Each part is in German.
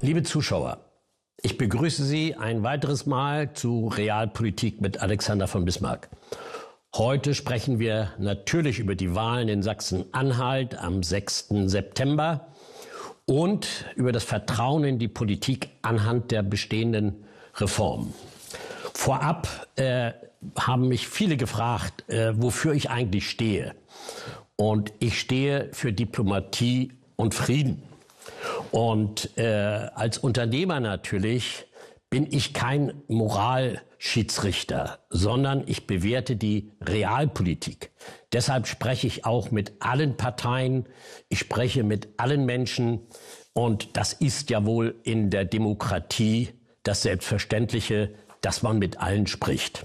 Liebe Zuschauer, ich begrüße Sie ein weiteres Mal zu Realpolitik mit Alexander von Bismarck. Heute sprechen wir natürlich über die Wahlen in Sachsen-Anhalt am 6. September und über das Vertrauen in die Politik anhand der bestehenden Reformen. Vorab haben mich viele gefragt, wofür ich eigentlich stehe. Und ich stehe für Diplomatie und Frieden. Und als Unternehmer natürlich bin ich kein Moralschiedsrichter, sondern ich bewerte die Realpolitik. Deshalb spreche ich auch mit allen Parteien, ich spreche mit allen Menschen und das ist ja wohl in der Demokratie das Selbstverständliche, dass man mit allen spricht.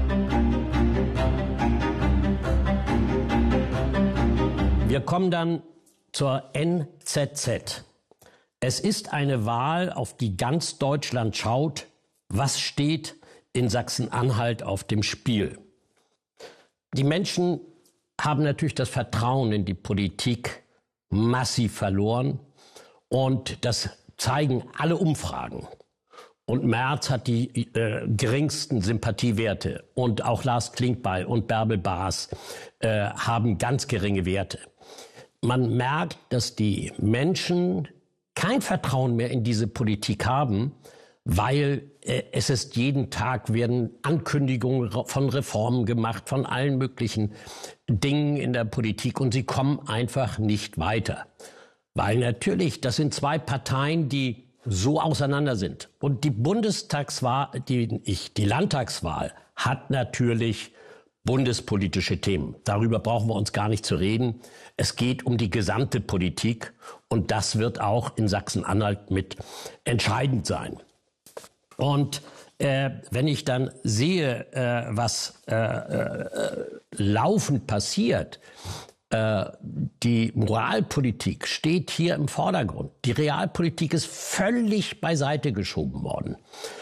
Wir kommen dann zur NZZ. Es ist eine Wahl, auf die ganz Deutschland schaut. Was steht in Sachsen-Anhalt auf dem Spiel? Die Menschen haben natürlich das Vertrauen in die Politik massiv verloren. Und das zeigen alle Umfragen. Und Merz hat die geringsten Sympathiewerte. Und auch Lars Klingbeil und Bärbel Baas haben ganz geringe Werte. Man merkt, dass die Menschen kein Vertrauen mehr in diese Politik haben, weil es ist jeden Tag werden Ankündigungen von Reformen gemacht, von allen möglichen Dingen in der Politik und sie kommen einfach nicht weiter. Weil natürlich, das sind zwei Parteien, die so auseinander sind. Und die Bundestagswahl, die Landtagswahl hat natürlich bundespolitische Themen. Darüber brauchen wir uns gar nicht zu reden. Es geht um die gesamte Politik und das wird auch in Sachsen-Anhalt mit entscheidend sein. Und wenn ich dann sehe, was laufend passiert, die Moralpolitik steht hier im Vordergrund. Die Realpolitik ist völlig beiseite geschoben worden.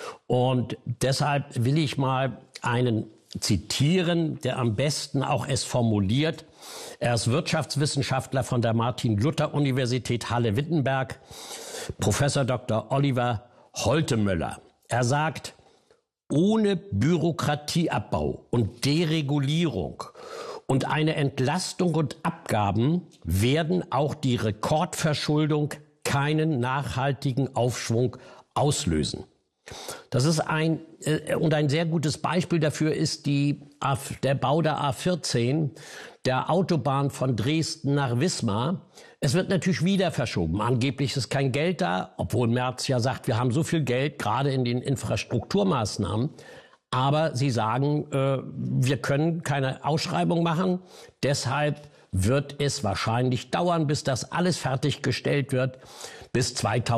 Und deshalb will ich mal einen zitieren, der am besten auch es formuliert. Er ist Wirtschaftswissenschaftler von der Martin-Luther-Universität Halle-Wittenberg, Professor Dr. Oliver Holtemöller. Er sagt, ohne Bürokratieabbau und Deregulierung und eine Entlastung und Abgaben werden auch die Rekordverschuldung keinen nachhaltigen Aufschwung auslösen. Das ist ein sehr gutes Beispiel dafür ist der Bau der A14, der Autobahn von Dresden nach Wismar. Es wird natürlich wieder verschoben. Angeblich ist kein Geld da, obwohl Merz ja sagt, wir haben so viel Geld, gerade in den Infrastrukturmaßnahmen. Aber sie sagen, wir können keine Ausschreibung machen. Deshalb wird es wahrscheinlich dauern, bis das alles fertiggestellt wird, bis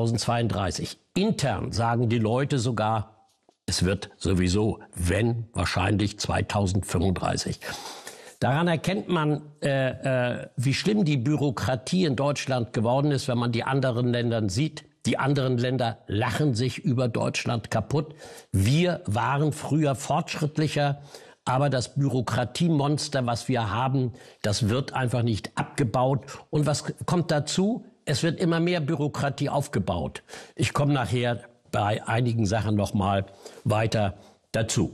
2032. Intern sagen die Leute sogar, es wird sowieso, wenn, wahrscheinlich 2035. Daran erkennt man, wie schlimm die Bürokratie in Deutschland geworden ist, wenn man die anderen Länder sieht. Die anderen Länder lachen sich über Deutschland kaputt. Wir waren früher fortschrittlicher, aber das Bürokratiemonster, was wir haben, das wird einfach nicht abgebaut. Und was kommt dazu? Es wird immer mehr Bürokratie aufgebaut. Ich komme nachher bei einigen Sachen noch mal weiter dazu.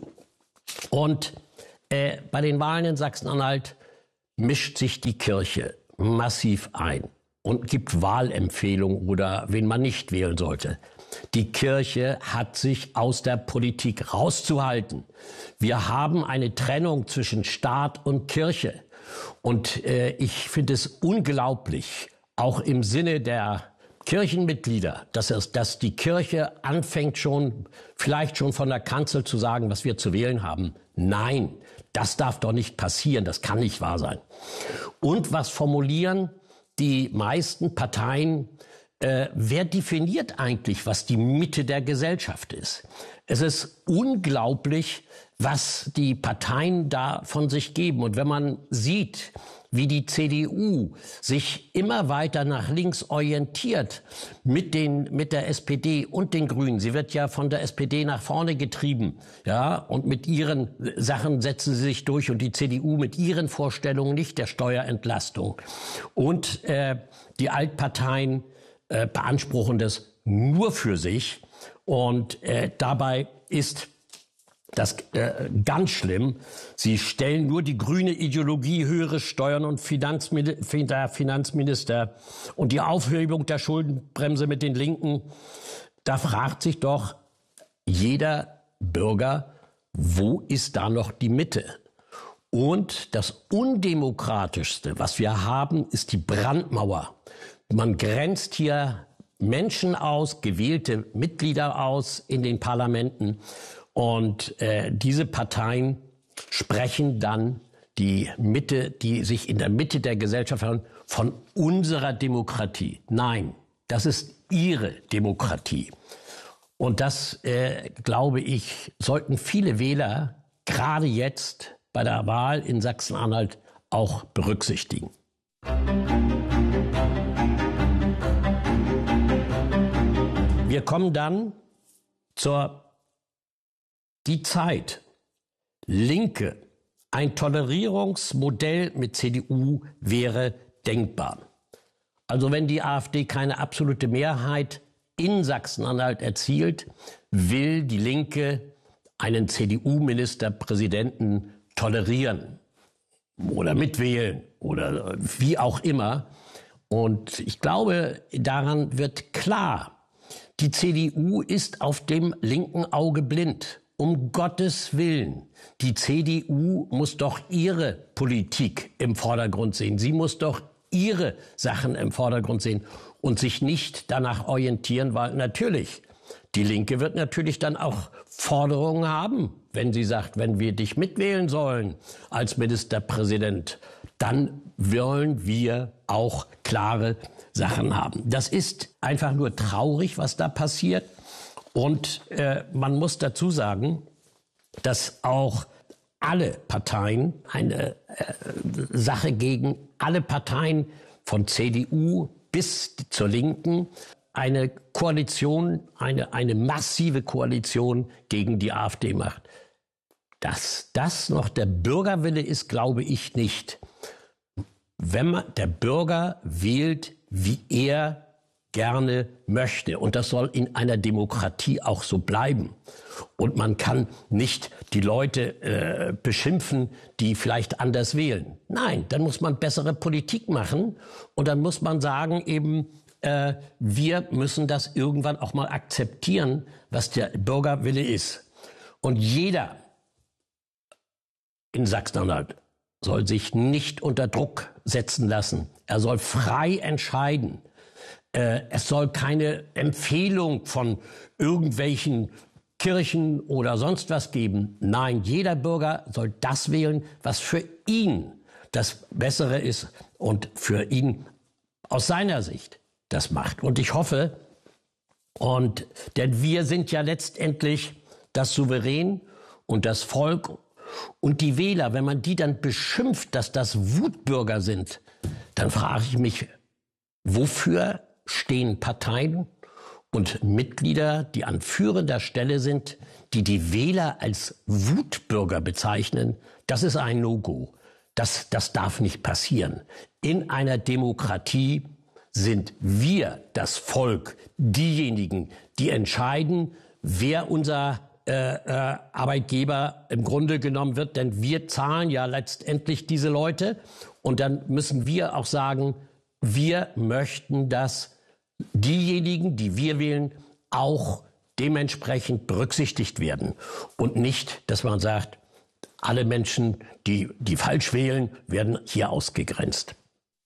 Und bei den Wahlen in Sachsen-Anhalt mischt sich die Kirche massiv ein und gibt Wahlempfehlungen oder wen man nicht wählen sollte. Die Kirche hat sich aus der Politik rauszuhalten. Wir haben eine Trennung zwischen Staat und Kirche. Und ich finde es unglaublich, auch im Sinne der Kirchenmitglieder, dass die Kirche anfängt vielleicht schon von der Kanzel zu sagen, was wir zu wählen haben. Nein, das darf doch nicht passieren, das kann nicht wahr sein. Und was formulieren die meisten Parteien? Wer definiert eigentlich, was die Mitte der Gesellschaft ist? Es ist unglaublich, was die Parteien da von sich geben. Und wenn man sieht, wie die CDU sich immer weiter nach links orientiert mit der SPD und den Grünen. Sie wird ja von der SPD nach vorne getrieben, ja, und mit ihren Sachen setzen sie sich durch und die CDU mit ihren Vorstellungen nicht der Steuerentlastung. Und die Altparteien beanspruchen das nur für sich. Und dabei ist das ganz schlimm. Sie stellen nur die grüne Ideologie, höhere Steuern und Finanzminister und die Aufhebung der Schuldenbremse mit den Linken. Da fragt sich doch jeder Bürger, wo ist da noch die Mitte? Und das Undemokratischste, was wir haben, ist die Brandmauer. Man grenzt hier Menschen aus, gewählte Mitglieder aus in den Parlamenten. Und diese Parteien sprechen dann die Mitte, die sich in der Mitte der Gesellschaft haben, von unserer Demokratie. Nein, das ist ihre Demokratie. Und das, glaube ich, sollten viele Wähler gerade jetzt bei der Wahl in Sachsen-Anhalt auch berücksichtigen. Wir kommen dann zur die Zeit. Linke, ein Tolerierungsmodell mit CDU wäre denkbar. Also wenn die AfD keine absolute Mehrheit in Sachsen-Anhalt erzielt, will die Linke einen CDU-Ministerpräsidenten tolerieren oder mitwählen oder wie auch immer. Und ich glaube, daran wird klar, die CDU ist auf dem linken Auge blind. Um Gottes Willen, die CDU muss doch ihre Politik im Vordergrund sehen. Sie muss doch ihre Sachen im Vordergrund sehen und sich nicht danach orientieren, weil natürlich, die Linke wird natürlich dann auch Forderungen haben, wenn sie sagt, wenn wir dich mitwählen sollen als Ministerpräsident, dann wollen wir auch klare Sachen haben. Das ist einfach nur traurig, was da passiert. Und man muss dazu sagen, dass auch alle Parteien, eine Sache gegen alle Parteien von CDU bis zur Linken, eine Koalition, eine massive Koalition gegen die AfD macht. Dass das noch der Bürgerwille ist, glaube ich nicht. Wenn der Bürger wählt, wie er gerne möchte. Und das soll in einer Demokratie auch so bleiben. Und man kann nicht die Leute beschimpfen, die vielleicht anders wählen. Nein, dann muss man bessere Politik machen. Und dann muss man sagen eben, wir müssen das irgendwann auch mal akzeptieren, was der Bürgerwille ist. Und jeder in Sachsen-Anhalt soll sich nicht unter Druck setzen lassen. Er soll frei entscheiden. Es soll keine Empfehlung von irgendwelchen Kirchen oder sonst was geben. Nein, jeder Bürger soll das wählen, was für ihn das Bessere ist und für ihn aus seiner Sicht das macht. Und ich hoffe, denn wir sind ja letztendlich das Souverän und das Volk und die Wähler, wenn man die dann beschimpft, dass das Wutbürger sind, dann frage ich mich, wofür stehen Parteien und Mitglieder, die an führender Stelle sind, die die Wähler als Wutbürger bezeichnen? Das ist ein No-Go. Das darf nicht passieren. In einer Demokratie sind wir, das Volk, diejenigen, die entscheiden, wer unser Arbeitgeber im Grunde genommen wird. Denn wir zahlen ja letztendlich diese Leute. Und dann müssen wir auch sagen, wir möchten, dass diejenigen, die wir wählen, auch dementsprechend berücksichtigt werden. Und nicht, dass man sagt, alle Menschen, die falsch wählen, werden hier ausgegrenzt.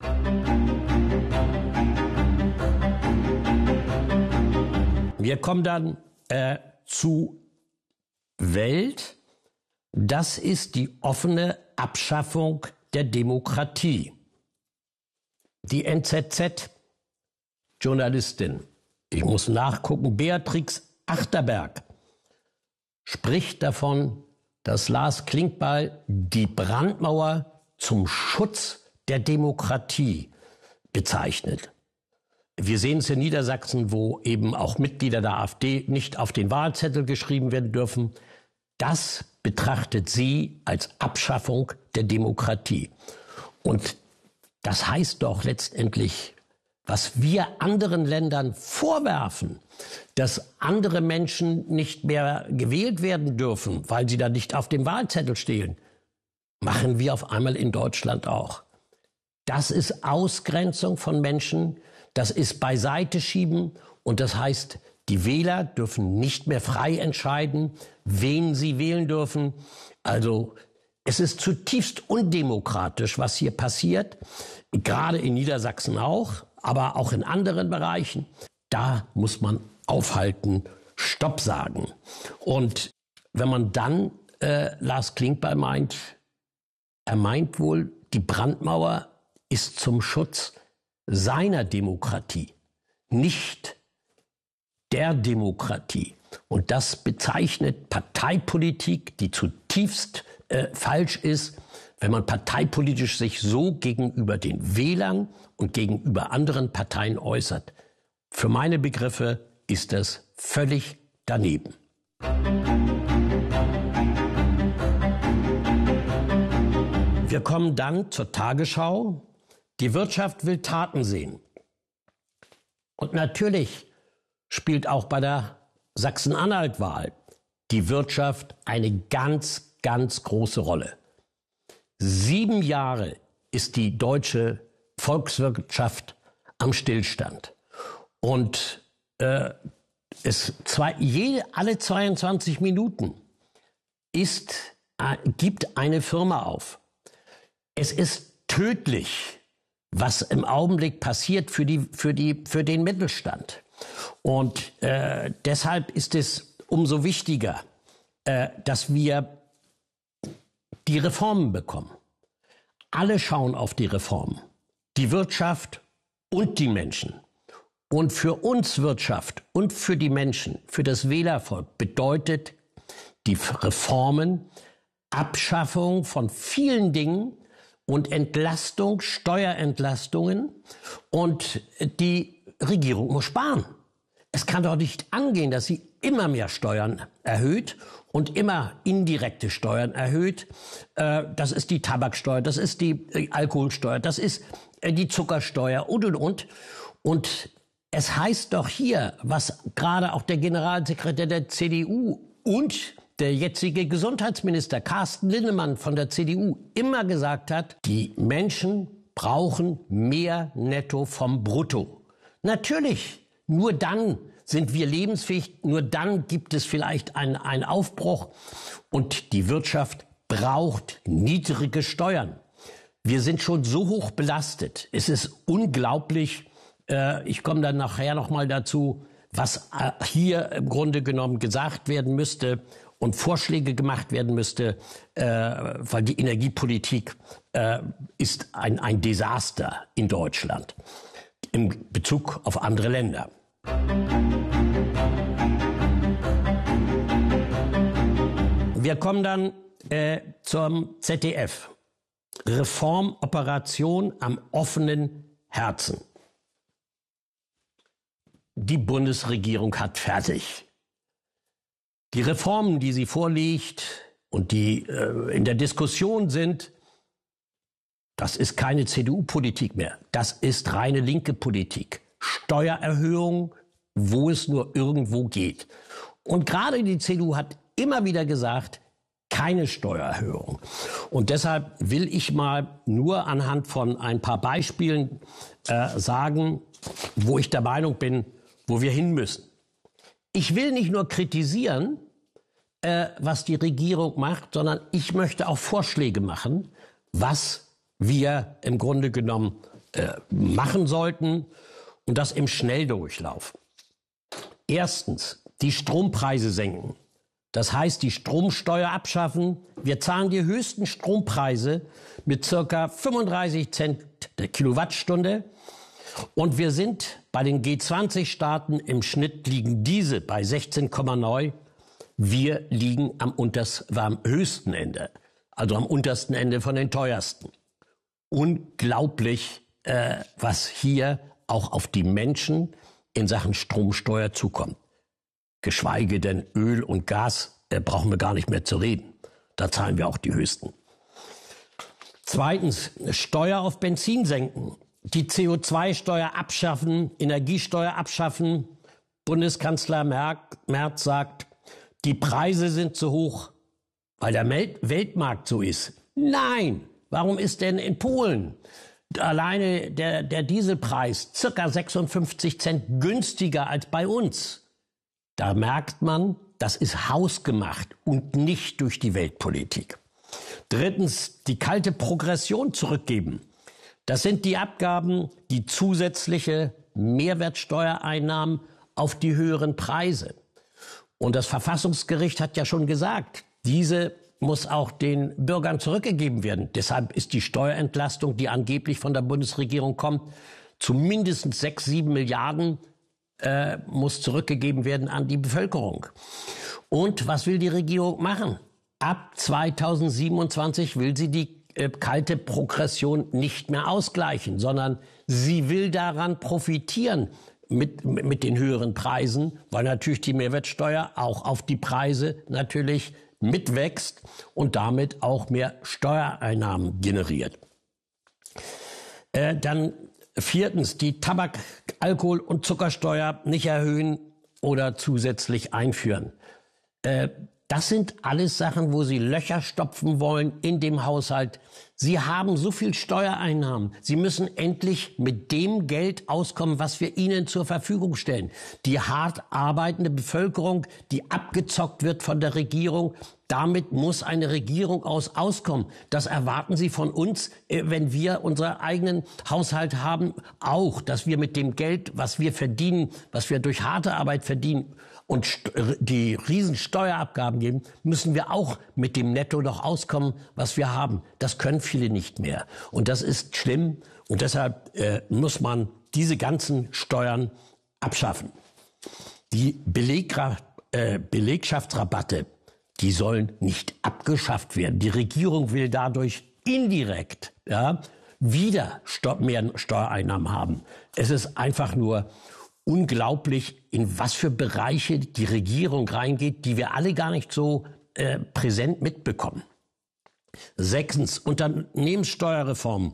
Wir kommen dann zu Welt. Das ist die offene Abschaffung der Demokratie. Die NZZ-Journalistin, ich muss nachgucken, Beatrix Achterberg, spricht davon, dass Lars Klingbeil die Brandmauer zum Schutz der Demokratie bezeichnet. Wir sehen es in Niedersachsen, wo eben auch Mitglieder der AfD nicht auf den Wahlzettel geschrieben werden dürfen. Das betrachtet sie als Abschaffung der Demokratie. Und das heißt doch letztendlich, was wir anderen Ländern vorwerfen, dass andere Menschen nicht mehr gewählt werden dürfen, weil sie da nicht auf dem Wahlzettel stehen, machen wir auf einmal in Deutschland auch. Das ist Ausgrenzung von Menschen, das ist Beiseite schieben und das heißt, die Wähler dürfen nicht mehr frei entscheiden, wen sie wählen dürfen. Also es ist zutiefst undemokratisch, was hier passiert, gerade in Niedersachsen auch, aber auch in anderen Bereichen. Da muss man aufhalten, Stopp sagen. Und wenn man dann Lars Klingbeil meint, er meint wohl, die Brandmauer ist zum Schutz seiner Demokratie, nicht der Demokratie. Und das bezeichnet Parteipolitik, die zutiefst falsch ist, wenn man parteipolitisch sich so gegenüber den Wählern und gegenüber anderen Parteien äußert. Für meine Begriffe ist das völlig daneben. Wir kommen dann zur Tagesschau. Die Wirtschaft will Taten sehen. Und natürlich spielt auch bei der Sachsen-Anhalt-Wahl die Wirtschaft eine ganz, ganz große Rolle. 7 Jahre ist die deutsche Volkswirtschaft am Stillstand. Und alle 22 Minuten gibt eine Firma auf. Es ist tödlich, was im Augenblick passiert für den Mittelstand. Und deshalb ist es umso wichtiger, dass wir die Reformen bekommen. Alle schauen auf die Reformen. Die Wirtschaft und die Menschen. Und für uns Wirtschaft und für die Menschen, für das Wählervolk bedeutet die Reformen Abschaffung von vielen Dingen und Entlastung, Steuerentlastungen. Und die Regierung muss sparen. Es kann doch nicht angehen, dass sie immer mehr Steuern erhöht und immer indirekte Steuern erhöht. Das ist die Tabaksteuer, das ist die Alkoholsteuer, das ist die Zuckersteuer und. Und es heißt doch hier, was gerade auch der Generalsekretär der CDU und der jetzige Gesundheitsminister Carsten Linnemann von der CDU immer gesagt hat, die Menschen brauchen mehr Netto vom Brutto. Natürlich, nur dann sind wir lebensfähig, nur dann gibt es vielleicht einen Aufbruch. Und die Wirtschaft braucht niedrige Steuern. Wir sind schon so hoch belastet. Es ist unglaublich. Ich komme dann nachher noch mal dazu, was hier im Grunde genommen gesagt werden müsste und Vorschläge gemacht werden müsste, weil die Energiepolitik ist ein Desaster in Deutschland in Bezug auf andere Länder. Wir kommen dann zum ZDF. Reformoperation am offenen Herzen. Die Bundesregierung hat fertig. Die Reformen, die sie vorlegt und die in der Diskussion sind, das ist keine CDU-Politik mehr. Das ist reine linke Politik. Steuererhöhung, wo es nur irgendwo geht. Und gerade die CDU hat immer wieder gesagt, keine Steuererhöhung. Und deshalb will ich mal nur anhand von ein paar Beispielen sagen, wo ich der Meinung bin, wo wir hin müssen. Ich will nicht nur kritisieren, was die Regierung macht, sondern ich möchte auch Vorschläge machen, was wir im Grunde genommen machen sollten und das im Schnelldurchlauf. Erstens, die Strompreise senken. Das heißt, die Stromsteuer abschaffen. Wir zahlen die höchsten Strompreise mit ca. 35 Cent der Kilowattstunde. Und wir sind bei den G20-Staaten, im Schnitt liegen diese bei 16,9. Wir liegen am höchsten Ende, also am untersten Ende von den teuersten. Unglaublich, was hier auch auf die Menschen in Sachen Stromsteuer zukommt. Geschweige denn Öl und Gas, brauchen wir gar nicht mehr zu reden. Da zahlen wir auch die höchsten. Zweitens, Steuer auf Benzin senken. die CO2-Steuer abschaffen, Energiesteuer abschaffen. Bundeskanzler Merz sagt, die Preise sind zu hoch, weil der Weltmarkt so ist. Nein, warum ist denn in Polen alleine der Dieselpreis circa 56 Cent günstiger als bei uns? Da merkt man, das ist hausgemacht und nicht durch die Weltpolitik. Drittens, die kalte Progression zurückgeben. Das sind die Abgaben, die zusätzliche Mehrwertsteuereinnahmen auf die höheren Preise. Und das Verfassungsgericht hat ja schon gesagt, diese muss auch den Bürgern zurückgegeben werden. Deshalb ist die Steuerentlastung, die angeblich von der Bundesregierung kommt, zu mindestens 6-7 Milliarden muss zurückgegeben werden an die Bevölkerung. Und was will die Regierung machen? Ab 2027 will sie die kalte Progression nicht mehr ausgleichen, sondern sie will daran profitieren mit den höheren Preisen, weil natürlich die Mehrwertsteuer auch auf die Preise natürlich mitwächst und damit auch mehr Steuereinnahmen generiert. Dann viertens, die Tabak-, Alkohol- und Zuckersteuer nicht erhöhen oder zusätzlich einführen. Das sind alles Sachen, wo Sie Löcher stopfen wollen in dem Haushalt. Sie haben so viel Steuereinnahmen. Sie müssen endlich mit dem Geld auskommen, was wir Ihnen zur Verfügung stellen. Die hart arbeitende Bevölkerung, die abgezockt wird von der Regierung, damit muss eine Regierung auskommen. Das erwarten Sie von uns, wenn wir unseren eigenen Haushalt haben, auch, dass wir mit dem Geld, was wir verdienen, was wir durch harte Arbeit verdienen und die riesen Steuerabgaben geben, müssen wir auch mit dem Netto noch auskommen, was wir haben. Das können viele nicht mehr. Und das ist schlimm. Und deshalb muss man diese ganzen Steuern abschaffen. Die Belegschaftsrabatte, die sollen nicht abgeschafft werden. Die Regierung will dadurch indirekt wieder mehr Steuereinnahmen haben. Es ist einfach nur unglaublich, in was für Bereiche die Regierung reingeht, die wir alle gar nicht so präsent mitbekommen. Sechstens, Unternehmenssteuerreform.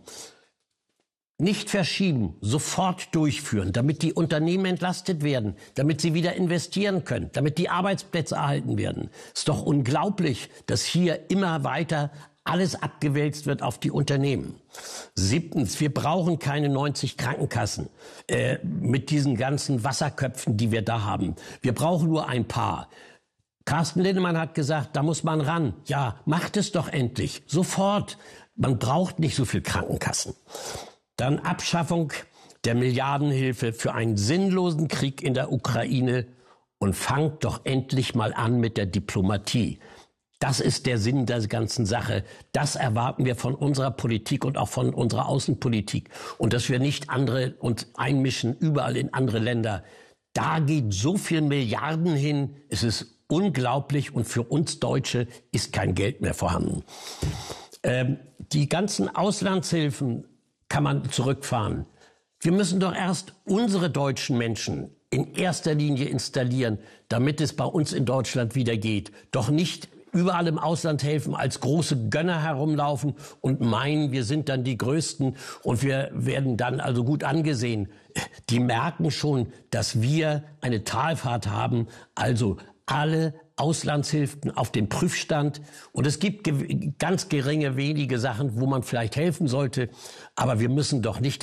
Nicht verschieben, sofort durchführen, damit die Unternehmen entlastet werden, damit sie wieder investieren können, damit die Arbeitsplätze erhalten werden. Ist doch unglaublich, dass hier immer weiter alles abgewälzt wird auf die Unternehmen. Siebtens, wir brauchen keine 90 Krankenkassen mit diesen ganzen Wasserköpfen, die wir da haben. Wir brauchen nur ein paar. Carsten Linnemann hat gesagt, da muss man ran. Ja, macht es doch endlich, sofort. Man braucht nicht so viel Krankenkassen. Dann Abschaffung der Milliardenhilfe für einen sinnlosen Krieg in der Ukraine und fangt doch endlich mal an mit der Diplomatie. Das ist der Sinn der ganzen Sache. Das erwarten wir von unserer Politik und auch von unserer Außenpolitik. Und dass wir nicht uns einmischen überall in andere Länder. Da geht so viel Milliarden hin. Es ist unglaublich und für uns Deutsche ist kein Geld mehr vorhanden. Die ganzen Auslandshilfen kann man zurückfahren. Wir müssen doch erst unsere deutschen Menschen in erster Linie installieren, damit es bei uns in Deutschland wieder geht. Doch nicht überall im Ausland helfen, als große Gönner herumlaufen und meinen, wir sind dann die Größten und wir werden dann also gut angesehen. Die merken schon, dass wir eine Talfahrt haben, also alle Auslandshilfen auf den Prüfstand. Und es gibt ganz geringe, wenige Sachen, wo man vielleicht helfen sollte. Aber wir müssen doch nicht